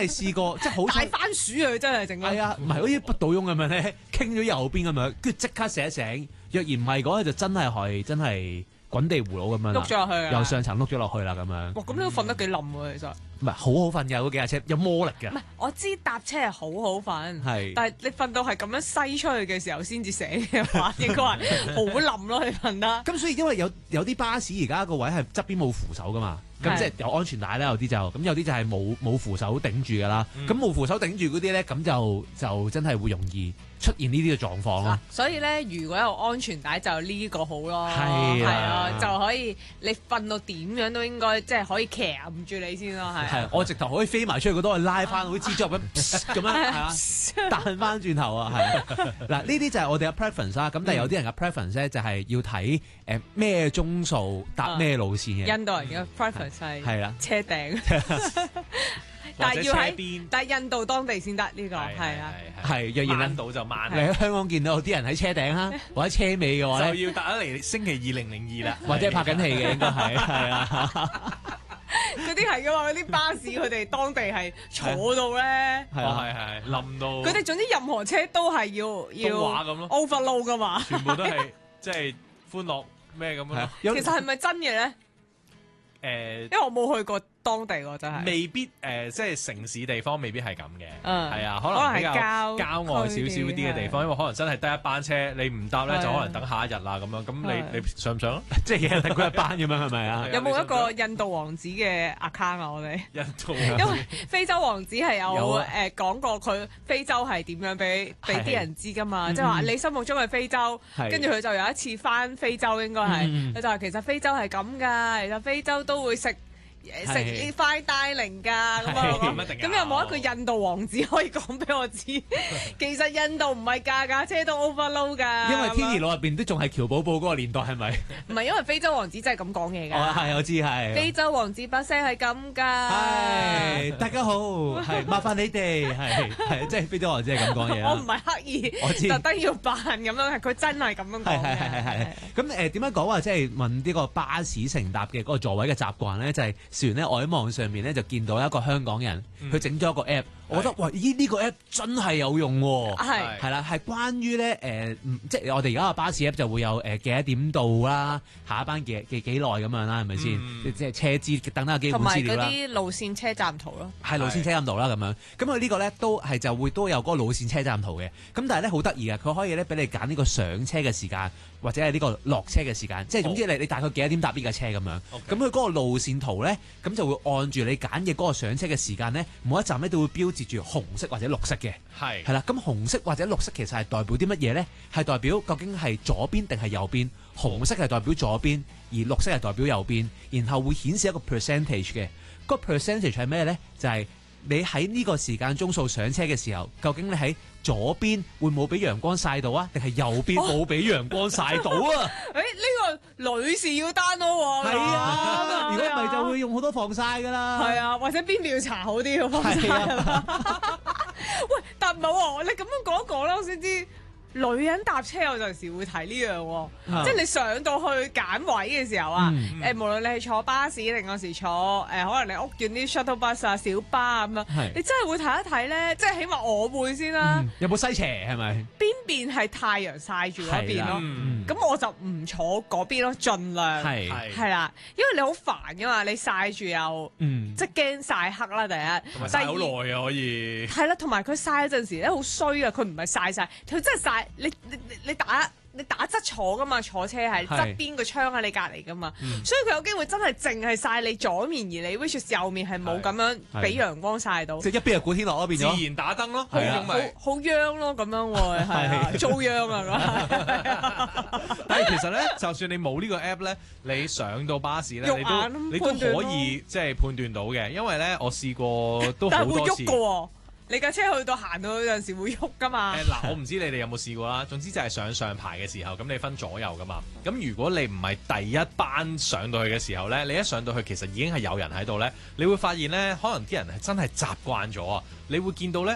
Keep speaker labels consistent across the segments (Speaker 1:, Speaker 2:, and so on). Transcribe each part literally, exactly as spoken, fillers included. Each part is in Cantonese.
Speaker 1: 係試過，即係好
Speaker 2: 大番薯啊！佢真係整緊。
Speaker 1: 係啊，唔係好似不倒翁咁樣咧，傾咗右邊咁樣，跟住即刻醒一醒。若然唔係嗰，就真係係真係滾地葫蘆咁樣啦，
Speaker 2: 碌咗落去啊！
Speaker 1: 由上層碌咗落去啦咁樣。
Speaker 2: 哇！咁你都瞓得幾冧喎，其實。
Speaker 1: 唔係好好瞓㗎，嗰幾架車有魔力㗎。
Speaker 2: 唔係，我知搭車係好好瞓，
Speaker 1: 係
Speaker 2: 但係你瞓到係咁樣西出去嘅時候先至醒嘅話，應該係好冧咯，你瞓得。
Speaker 1: 咁所以因為有有啲巴士而家個位係側邊冇扶手㗎嘛。咁即係有安全帶啦，有啲就咁，有啲就係冇冇扶手頂住㗎啦。咁冇、嗯、扶手頂住嗰啲咧，咁就就真係會容易出現呢啲嘅狀況咯、啊。
Speaker 2: 所以咧，如果有安全帶就呢個好咯，
Speaker 1: 係啊，
Speaker 2: 就可以你瞓到點樣都應該即係可以騎唔住你先咯，係。
Speaker 1: 係，我直頭可以飛埋出去嗰度拉翻，好似蜘蛛咁咁樣係啊，彈翻轉頭啊，係。嗱，呢啲就係我哋嘅 preference 啦。咁但係有啲人嘅 preference 咧，就係要睇誒咩鐘數搭咩路線嘅。
Speaker 2: 印度人嘅 preference。
Speaker 1: 係啦，
Speaker 2: 車頂，但係要喺但係印度當地先得呢個係啊，
Speaker 3: 係若然慢到就慢。
Speaker 1: 你喺香港見到有啲人喺車頂啊，或者車尾嘅話
Speaker 3: 就要搭得嚟星期二零零二啦，
Speaker 1: 或者拍緊戲嘅應該係係啊。
Speaker 2: 嗰啲係噶嘛，嗰啲巴士佢哋當地係坐到咧，
Speaker 3: 係啊係係冧到。
Speaker 2: 佢哋總之任何車都係要要
Speaker 3: 動畫咁咯
Speaker 2: overload 噶嘛，
Speaker 3: 全部都係即係歡樂咩咁咯。
Speaker 2: 其實係咪真嘅咧？
Speaker 3: 誒，
Speaker 2: 因為我冇去過當地喎，真係
Speaker 3: 未必誒，即係城市地方未必係咁嘅，
Speaker 2: 嗯，
Speaker 3: 係啊，可能比較
Speaker 2: 郊
Speaker 3: 郊外少少啲嘅地方，因為可能真係得一班車，你唔搭咧就可能等下一日啦咁樣，咁你你上唔上啊？
Speaker 1: 即係日日嗰一班咁樣係咪啊？
Speaker 2: 有冇一個印度王子嘅 account 啊？我哋
Speaker 3: 印度，
Speaker 2: 因為非洲王子係有誒講過佢非洲係點樣俾俾啲人知㗎嘛，即係話你心目中嘅非洲，跟住佢就有一次返非洲應該係，佢就話其實非洲係咁㗎，其實非洲都會食。食呢塊大零㗎咁啊！咁有冇一個印度王子可以講俾我知？其實印度唔係架架車都 overload 㗎。
Speaker 1: 因為天兒路入邊都仲係喬寶寶嗰個年代係咪？
Speaker 2: 唔係因為非洲王子真係咁講嘢㗎。
Speaker 1: 哦，係我知係。
Speaker 2: 非洲王子把聲係咁㗎。
Speaker 1: 係大家好，係麻煩你哋係係即係非洲王子係咁講嘢。
Speaker 2: 我唔係刻意，我知特登要扮咁樣，係佢真係咁樣講嘅。
Speaker 1: 係係係係。咁誒點樣講話即係問呢個巴士乘搭嘅嗰個座位嘅習慣咧？就係。船咧，我喺網上面咧就見到一個香港人，佢整咗一個 app，我覺得哇，咦呢個 app 真係有用喎，係係啦，係關於咧誒，即係我哋而家個巴士 app 就會有誒幾多點到啦，下一班幾幾幾耐咁樣啦，係咪先？即係車資等等嘅基本資料啦，
Speaker 2: 同埋嗰啲路線車站圖咯，
Speaker 1: 係路線車站圖啦咁樣。咁佢呢個咧都係就會都有嗰個路線車站圖嘅。咁但係咧好得意嘅，佢可以咧俾你揀呢個上車嘅時間，或者係呢個落車嘅時間，即係總之你你大概幾多點搭呢架車咁樣。咁佢嗰個路線圖咧。咁就會按住你揀嘅嗰個上車嘅時間咧，每一站咧都會標誌住紅色或者綠色嘅。係係啦，咁紅色或者綠色其實係代表啲乜嘢咧？係代表究竟係左邊定係右邊？紅色係代表左邊，而綠色係代表右邊，然後會顯示一個 percentage 嘅。嗰個 percentage 係咩咧？就係、是。你喺呢個時間鐘數上車嘅時候，究竟你喺左邊會冇俾陽光曬到啊，定係右邊冇俾陽光曬到啊？誒、哦，
Speaker 2: 呢、欸呢個女士要 download 喎。係啊，
Speaker 1: 如果唔係就會用好多防曬噶啦。係
Speaker 2: 啊，或者邊邊要搽好啲嘅防曬。啊、喂，但唔係喎，你咁樣講一講啦，我先知。女人搭車有陣時會睇呢樣喎，嗯、即係你上到去揀位嘅時候啊，誒、嗯呃、無論你係坐巴士定嗰時坐誒、呃，可能你屋苑啲 shuttle bus 啊、小巴咁樣，是你真係會睇一睇咧，即係起碼我會先啦、啊
Speaker 1: 嗯。有冇西斜係咪？邊
Speaker 2: 邊係太陽曬住嗰邊咯？咁、
Speaker 1: 嗯、
Speaker 2: 我就唔坐嗰邊咯，盡量係係啦，因為你好煩噶嘛，你曬住又、嗯、即係驚曬黑啦，第一，
Speaker 3: 同埋曬好耐啊可以。
Speaker 2: 係啦，同埋佢曬嗰陣時咧好衰啊，佢唔係曬曬，佢真係曬。你你你你打你打側坐噶嘛，坐車係側邊個窗喺你隔離噶嘛，嗯、所以佢有機會真係淨係曬你左面，而你 which is 右面係冇咁樣俾陽光曬到。
Speaker 1: 即係一邊係古天樂嗰邊咗。
Speaker 3: 自然打燈咯，
Speaker 2: 係啊，好好央咯咁樣喎，係啊，遭殃啊咁。
Speaker 3: 但係其實咧，就算你冇呢個 app 咧，你上到巴士咧，你都你都可以即係判斷到嘅，因為咧我試過都好多次。
Speaker 2: 你架車去到行到有陣時會喐噶嘛？
Speaker 3: 誒嗱、呃，我唔知你哋有冇試過啦。總之就係上上排嘅時候，咁你分左右噶嘛。咁如果你唔係第一班上到去嘅時候咧，你一上到去其實已經係有人喺度咧，你會發現咧，可能啲人係真係習慣咗啊。你會見到咧，誒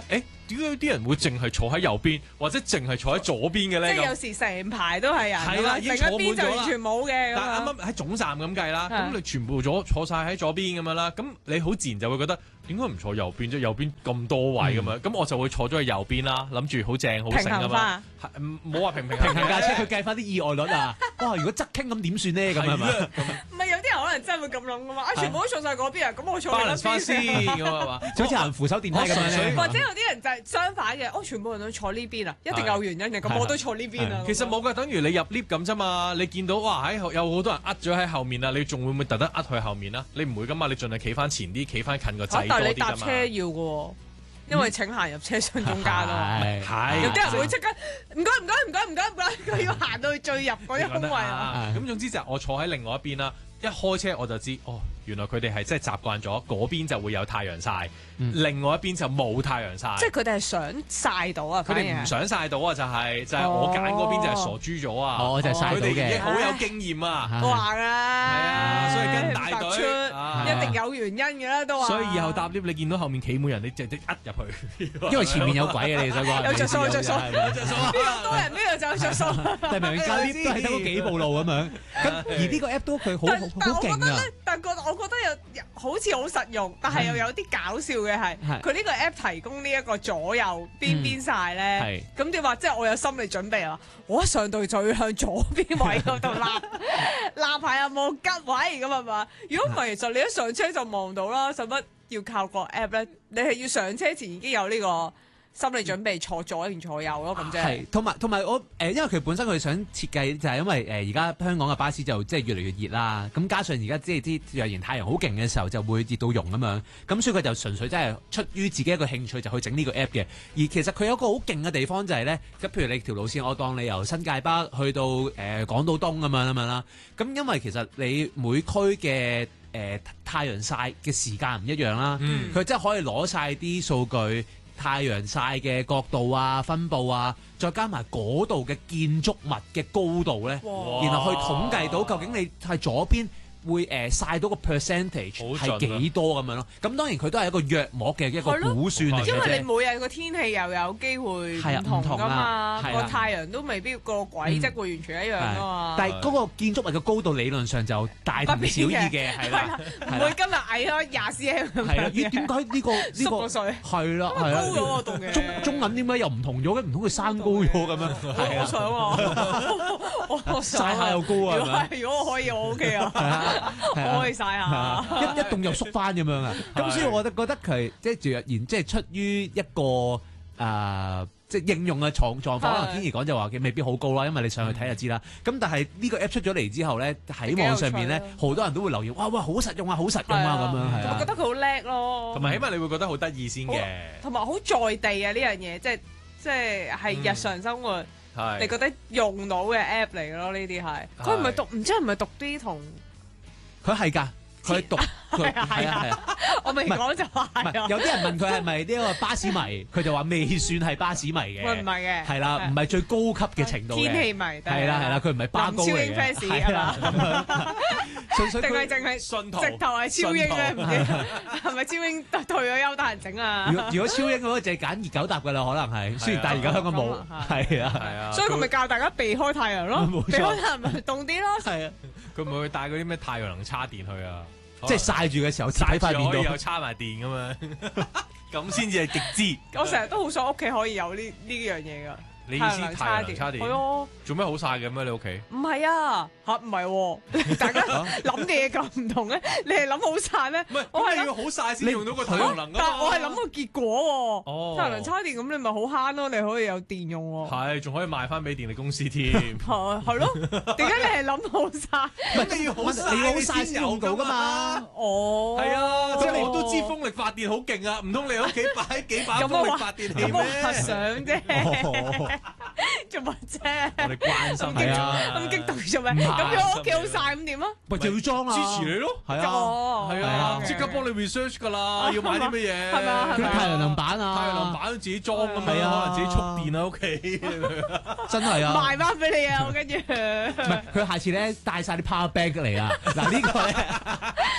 Speaker 3: 點解啲人會淨係坐喺右邊，或者淨係坐喺左邊嘅咧？
Speaker 2: 即係有時成排都係人，
Speaker 3: 係啦，已經
Speaker 2: 另
Speaker 3: 坐滿咗啦，
Speaker 2: 一邊就完全冇嘅。
Speaker 3: 但係啱啱喺總站咁計啦，咁你全部坐坐曬喺左邊咁樣啦，咁你好自然就會覺得點解唔坐右邊啫？右邊咁多位咁樣，咁我就會坐咗去右邊啦，諗住好正好醒㗎嘛。唔好話平平
Speaker 1: 平衡架車，佢計翻啲意外率啊！哇，如果側傾咁點算咧？咁係咪？
Speaker 2: 唔係有啲人可能真係會咁諗噶嘛？啊，全部都坐晒嗰邊啊，咁我坐另一邊
Speaker 3: 先咁係嘛？
Speaker 1: 就好似行扶手電梯咁樣。
Speaker 2: 或者有啲人就係相反嘅，哦，全部人都坐呢邊啊，一定有原因嘅，咁我都坐呢邊啊。
Speaker 3: 其實冇㗎，等於你入 lift 咁啫嘛。你見到哇喺有好多人呃咗喺後面啊，你仲會唔會特登呃去後面啊？你唔會㗎嘛，你盡量企翻前啲，企翻近個掣多啲㗎嘛。
Speaker 2: 但係你搭車要㗎喎。因為請行入車廂中間咯，
Speaker 3: 係
Speaker 2: 有啲人會即刻唔該唔該唔該唔該唔該，佢要行到去最入嗰一空位啊。
Speaker 3: 咁總之就係我坐喺另外一邊啦，一開車我就知哦，原來佢哋係真係習慣咗嗰邊就會有太陽曬，另外一邊就冇太陽曬。
Speaker 2: 即係佢哋係想曬到啊！
Speaker 3: 佢哋唔想曬到啊，就係就係我揀嗰邊就係傻豬咗啊！
Speaker 1: 我就係曬到嘅。
Speaker 3: 佢哋已經好有經驗啊！
Speaker 2: 話啦，
Speaker 3: 係啊，所以跟大隊
Speaker 2: 一定有原因嘅啦，都話。
Speaker 3: 所以以後搭 lift 你見到後面企滿人，你就即呃入去，
Speaker 1: 因為前面有鬼嘅，你想講。
Speaker 2: 有着數，有着數，有着數。邊度多人，邊度就有着數。
Speaker 1: 但係明明架 lift 都係得嗰幾步路咁樣，咁而呢個 app 都佢好好勁啊！
Speaker 2: 但係我覺得有好似好實用，但係又有啲搞笑嘅係，佢呢個 app 提供呢一個左右邊邊曬咧，咁點話？即係我有心理準備啊！我一上到就要向左邊位嗰度立立牌有冇吉位咁係嘛？如果唔係，其實你一上車就望到啦，使乜要靠個 app 咧？你係要上車前已經有呢個心理準備坐左定坐右咯，咁啫。
Speaker 1: 係，同埋同埋我誒、呃，因為佢本身佢想設計就係因為誒而家香港嘅巴士就即係越嚟越熱啦，咁加上而家即係啲若然太陽好勁嘅時候就會熱到溶咁樣，咁所以佢就純粹真係出於自己一個興趣就去整呢個 app 嘅。而其實佢有一個好勁嘅地方就係、是、咧，咁譬如你條路線，我當你由新界北去到誒、呃、港島東咁樣咁樣啦，咁因為其實你每區嘅誒、呃、太陽曬嘅時間唔一樣啦，佢真係可以攞晒啲數據。太陽曬嘅角度啊、分佈啊，再加埋嗰度嘅建築物嘅高度咧，
Speaker 2: 哇
Speaker 1: 然後去統計到究竟你係左邊會誒曬到個 percentage 係幾多咁樣咯？咁當然佢都係一個約莫嘅一個估算嚟嘅啫。
Speaker 2: 因為你每日個天氣又有機會唔同㗎嘛，個太陽都未必個軌跡會完全一樣㗎嘛。
Speaker 1: 但係嗰個建築物嘅高度理論上就大同小異嘅，係啦，
Speaker 2: 唔會今日矮咗廿 cm。
Speaker 1: 係啦，咦？點解呢個呢個係啦係啦？
Speaker 2: 高咗喎，棟嘅。
Speaker 1: 中中銀點解又唔同咗嘅？唔通佢山高咗咁樣？
Speaker 2: 我想喎，我想
Speaker 1: 曬下又高啊！
Speaker 2: 如果如果我可以，我 OK 啊。我可以曬下，
Speaker 1: 一一動又縮翻咁樣啊！咁所以我覺得覺得佢即係若然即係出於一個誒即係應用嘅狀狀況，可能天兒講就話佢未必好高啦，因為你上去睇就知啦。咁但係呢個 app 出咗嚟之後咧，喺網上面咧好多人都會留言，哇哇好實用啊，好實用啊咁樣係啊！
Speaker 2: 我覺得佢好叻咯，
Speaker 3: 同埋起碼你會覺得好得意先嘅，
Speaker 2: 同埋好在地啊呢樣嘢，即係即係係日常生活你覺得用到嘅 app 嚟咯，呢啲係佢唔係讀唔知係唔係讀啲同。
Speaker 1: 佢係㗎，佢讀佢係啊係啊，
Speaker 2: 我未講就話
Speaker 1: 有啲人問佢係咪呢個巴士迷，佢就話未算係巴士迷嘅，
Speaker 2: 唔係嘅，
Speaker 1: 係啦，唔係最高級嘅程度嘅
Speaker 2: 天氣迷，
Speaker 1: 係啦係啦，佢唔係巴高嚟嘅，
Speaker 2: 林超英 fans 係啦，咁樣，純粹定係淨係
Speaker 3: 信徒，
Speaker 2: 直頭係超英咧，唔知係咪超英退咗休得閒整啊？
Speaker 1: 如果如果超英嘅話，就係揀熱狗搭㗎啦，可能係，雖然但係而家香港冇，係啊係啊，
Speaker 2: 所以佢咪教大家避開太陽咯，避開太陽咪凍啲咯，
Speaker 1: 係啊。
Speaker 3: 佢唔會帶嗰啲咩太陽能叉電去啊？
Speaker 1: 即係曬住嘅時候，曬塊面度
Speaker 3: 有插埋電咁樣，咁先至係極致。
Speaker 2: 我成日都好想屋企可以有呢呢樣嘢㗎。
Speaker 3: 你意思太陽能叉電？
Speaker 2: 係啊。做
Speaker 3: 咩好曬嘅咩？你屋企？
Speaker 2: 唔係啊，嚇唔係喎，大家諗嘅嘢咁唔同咧。你係諗好曬咩？
Speaker 3: 唔係，我係要好曬先用到個太陽能㗎嘛。
Speaker 2: 但係我係諗個結果喎。
Speaker 3: 哦。
Speaker 2: 太陽能叉電咁你咪好慳咯，你可以有電用喎。
Speaker 3: 係，仲可以賣翻俾電力公司添。
Speaker 2: 係係咯。點解你係諗好曬？
Speaker 3: 唔係你要好曬，
Speaker 1: 你要好曬先用到㗎嘛。
Speaker 2: 哦。
Speaker 3: 係啊，即係我都知風力發電好勁啊，唔通你屋企擺幾把風力發電器咩？
Speaker 2: 我想啫。做乜啫？
Speaker 3: 我哋關心係啊，
Speaker 2: 咁激動做咩？咁如果我屋企好曬咁點啊？
Speaker 1: 咪就要裝啊！
Speaker 3: 支持你咯，
Speaker 1: 係啊，
Speaker 3: 係啊，即刻幫你 research 噶啦，要買啲乜嘢？
Speaker 2: 係咪啊？
Speaker 1: 太陽能板啊，
Speaker 3: 太陽能板自己裝咁樣，可能自己蓄電喺屋企，
Speaker 1: 真係啊！
Speaker 2: 賣翻俾你啊！我跟住，
Speaker 1: 唔係佢下次咧帶晒啲 power bank 嚟啊！嗱呢個咧，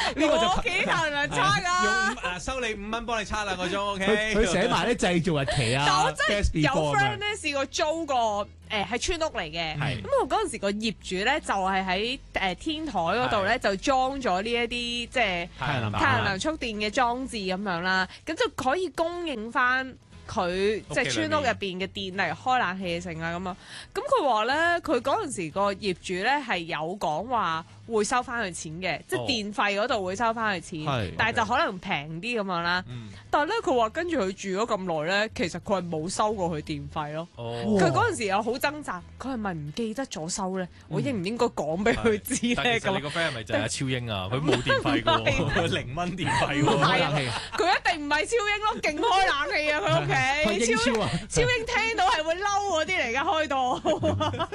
Speaker 1: 呢個就
Speaker 2: 我屋企太陽能差㗎。
Speaker 3: 用五啊收你五蚊幫你叉兩個鐘，OK。
Speaker 1: 佢佢寫埋啲製造日期啊。
Speaker 2: 但我真係有
Speaker 1: before 咁樣
Speaker 2: friend 咧試過租個誒係村屋嚟嘅，
Speaker 3: 係
Speaker 2: 咁我嗰陣時個業主咧就係喺誒天台嗰度咧就裝咗呢一啲即係
Speaker 3: 太陽能板
Speaker 2: 太陽能蓄電嘅裝置咁樣啦，咁就可以供應翻佢即係村屋入邊嘅電嚟開冷氣成啊咁啊。咁佢話咧，佢嗰陣時個業主咧係有講話會收翻佢錢嘅，即係電費嗰度會收翻佢錢，
Speaker 1: 係
Speaker 2: 但係就可能平啲咁樣啦。
Speaker 3: 嗯
Speaker 2: 但係咧，佢話跟住佢住咗咁耐咧，其實佢係冇收過佢電費咯。
Speaker 3: 哦，
Speaker 2: 佢嗰陣時又好掙扎，佢係咪唔記得咗收咧？我應唔應該講俾佢知咧？咁
Speaker 3: 但其實你個 friend 係咪就係阿超英啊？佢冇電費㗎喎，佢零蚊電費喎。
Speaker 2: 係啊
Speaker 1: 冷氣
Speaker 2: 佢一定唔係超英咯，勁開冷氣啊！佢屋企
Speaker 1: 英超啊，
Speaker 2: 超英聽到係會嬲嗰啲嚟㗎，開到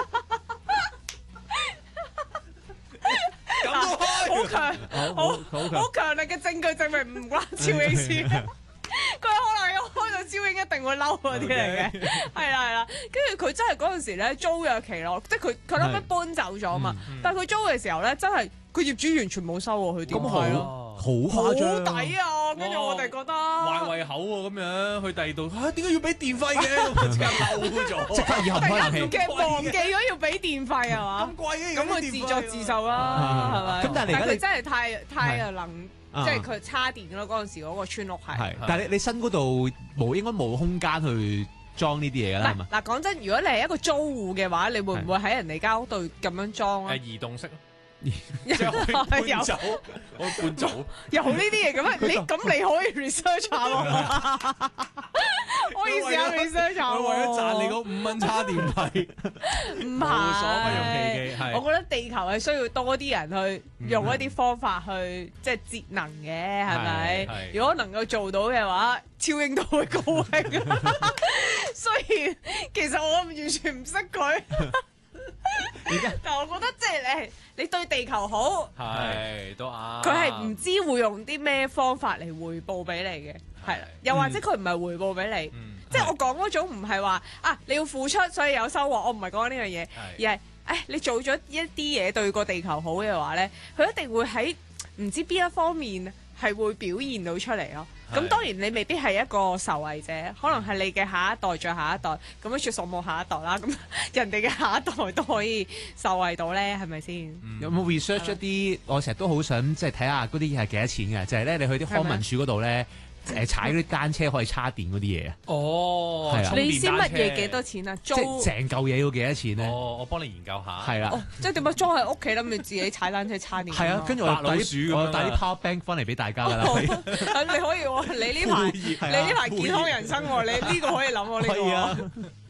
Speaker 3: 咁都開，
Speaker 2: 好強，
Speaker 1: 好
Speaker 2: 好
Speaker 1: 好強
Speaker 2: 好強力嘅證據證明唔關超英事。佢可能一開到超英一定會嬲嗰啲嚟嘅，係啦係啦。跟住佢真係嗰陣時咧租約期咯，即係佢佢諗緊搬走咗嘛。但係佢租嘅時候咧，真係佢業主完全冇收喎佢電費咯，
Speaker 1: 好誇張，
Speaker 2: 好抵啊！跟住我哋覺得
Speaker 3: 壞胃口喎，咁樣去第二度嚇，點解要俾電費嘅？咁即刻嬲咗，
Speaker 1: 即刻以後唔開冷氣。
Speaker 2: 嘅忘記咗要俾電費係嘛？
Speaker 3: 咁貴嘅，
Speaker 2: 咁佢自作自受啦，係咪？
Speaker 1: 咁但係你而家你
Speaker 2: 佢真係太太陽能，
Speaker 1: 啊
Speaker 2: 即係佢叉電咯。嗰陣時嗰個村屋係。
Speaker 1: 係，但係你你新嗰度冇應該冇空間去裝呢啲嘢㗎啦，係嘛？
Speaker 2: 嗱嗱，講真，如果你係一個租戶嘅話，你會唔會喺人哋間屋度咁樣裝啊
Speaker 3: 誒？移動式咯，即係可以搬走，可以搬走。
Speaker 2: 有呢啲嘢嘅咩？你咁你可以 research 下喎，可以試下 research 下喎。
Speaker 3: 佢為咗賺你嗰五蚊叉電費，
Speaker 2: 唔
Speaker 3: 無所不用其
Speaker 2: 係
Speaker 3: 極，係
Speaker 2: 我覺得地球係需要多啲人去用一啲方法去即係節能嘅，係咪
Speaker 3: 係係？
Speaker 2: 如果能夠做到嘅話，超英都會高興。雖然其實我完全唔識佢，但我覺得即係你你對地球好，
Speaker 3: 係都啱。
Speaker 2: 佢係唔知會用啲咩方法嚟回報俾你嘅，係啦。又或者佢唔係回報俾你。
Speaker 3: 嗯
Speaker 2: 即係我講嗰種唔係話啊，你要付出所以有收穫，我唔係講緊呢樣嘢，而係誒你做咗一啲嘢對個地球好嘅話咧，佢一定會喺唔知邊一方面係會表現到出嚟咯。咁當然你未必係一個受惠者，可能係你嘅下一代再下一代，咁樣説數冇下一代啦，咁人哋嘅下一代都可以受惠到咧，係咪先？
Speaker 1: 有冇 research 一啲？我成日都好想即係睇下嗰啲嘢係幾多錢嘅，就係咧你去啲康文署嗰度咧。誒踩嗰啲單車可以叉電嗰啲嘢啊！
Speaker 3: 哦，
Speaker 1: 係啊
Speaker 2: 你知乜嘢幾多錢啊？租
Speaker 1: 即係成嚿嘢要幾多錢咧？
Speaker 3: 哦，我幫你研究下。
Speaker 1: 係啦，
Speaker 2: 哦，即係點啊？裝喺屋企諗住自己踩單車叉電。
Speaker 1: 係啊，跟住我
Speaker 3: 白老
Speaker 1: 帶
Speaker 3: 鼠咁樣啊
Speaker 1: 啲我帶啲 power bank 翻嚟俾大家㗎啦。
Speaker 2: 哦你可以喎，你呢排你呢排健康人生喎，你呢個可以諗喎，呢個。
Speaker 1: 係啊。